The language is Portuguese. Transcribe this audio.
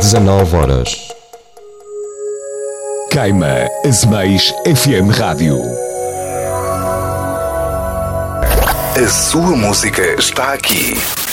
19 horas. Queima Azeméis FM Rádio. A sua música está aqui.